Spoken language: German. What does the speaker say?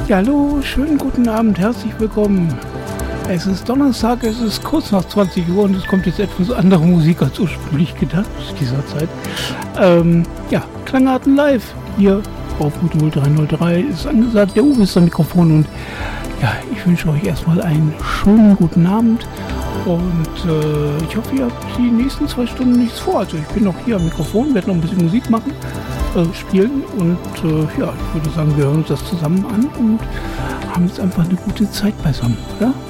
Ja, hallo, schönen guten Abend, herzlich willkommen. Es ist Donnerstag, es ist kurz nach 20 Uhr und es kommt jetzt etwas andere Musik als ursprünglich gedacht zu dieser Zeit. Klangarten live hier auf Modul 303 ist angesagt. Der Uwe ist am Mikrofon und ja, ich wünsche euch erstmal einen schönen guten Abend und ich hoffe, ihr habt die nächsten 2 Stunden nichts vor. Also ich bin noch hier am Mikrofon, werde noch ein bisschen Musik machen, spielen und ich würde sagen, wir hören uns das zusammen an und haben jetzt einfach eine gute Zeit beisammen, oder?